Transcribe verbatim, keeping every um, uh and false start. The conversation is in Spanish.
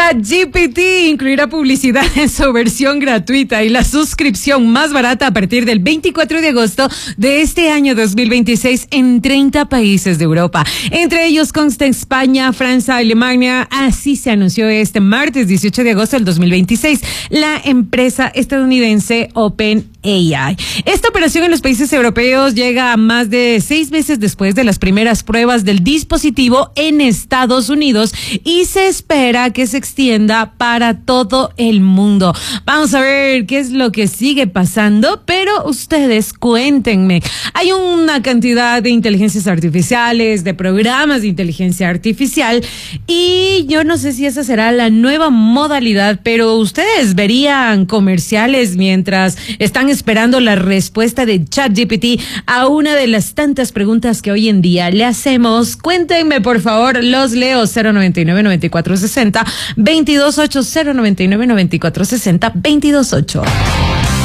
ChatGPT incluirá publicidad en su versión gratuita y la suscripción más barata a partir del veinticuatro de agosto de este año dos mil veintiséis en treinta países de Europa. Entre ellos consta España, Francia, Alemania. Así se anunció este martes dieciocho de agosto del dos mil veintiséis la empresa estadounidense OpenAI. Esta operación en los países europeos llega a más de seis meses después de las primeras pruebas del dispositivo en Estados Unidos y se espera que se extienda para todo el mundo. Vamos a ver qué es lo que sigue pasando, pero ustedes cuéntenme. Hay una cantidad de inteligencias artificiales, de programas de inteligencia artificial, y yo no sé si esa será la nueva modalidad, pero ustedes verían comerciales mientras están esperando la respuesta de ChatGPT a una de las tantas preguntas que hoy en día le hacemos. Cuéntenme, por favor, los leo. Cero noventa y nueve, noventa y cuatro sesenta, veintidós ocho, cero noventa y nueve, noventa y cuatro sesenta, veintidós ocho.